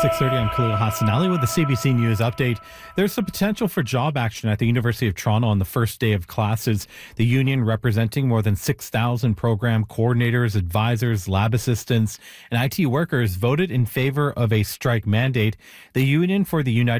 6:30, I'm Khalil Hassanali with the CBC News Update. There's some potential for job action at the University of Toronto on the first day of classes. The union, representing more than 6,000 program coordinators, advisors, lab assistants, and IT workers, voted in favor of a strike mandate. The Union for the United